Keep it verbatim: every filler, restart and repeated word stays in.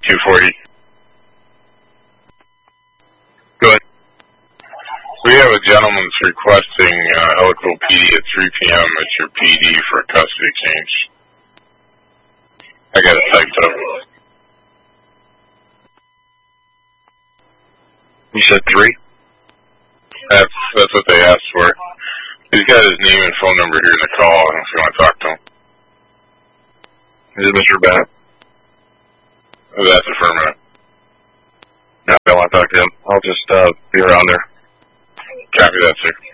two forty. Go ahead. We have a gentleman that's requesting uh, Ellicville P D at three p m at your P D for a custody change. I got it typed up. You said three? That's, that's what they asked for. He's got his name and phone number here in the call if you want to talk to him. Is it Mister Bennett? That's affirmative. No, I don't want to talk to him. I'll just uh, be around there. Copy that, sir.